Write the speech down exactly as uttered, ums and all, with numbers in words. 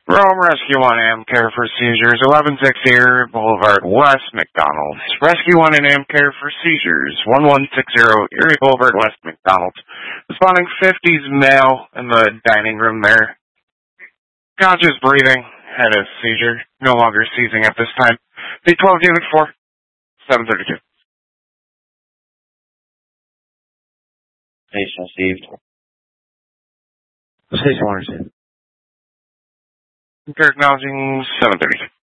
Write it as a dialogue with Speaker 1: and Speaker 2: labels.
Speaker 1: Rome Rescue one Amcare for seizures, eleven sixty Boulevard West, McDonald's. Rescue one and Amcare for seizures, eleven sixty Erie Boulevard West, McDonald's. Responding fifties male in the dining room there. Conscious breathing, had a seizure, no longer seizing at this time. B twelve Unit four, seven thirty-two.
Speaker 2: Station received.
Speaker 3: Station one received.
Speaker 1: Acknowledging seven thirty-two.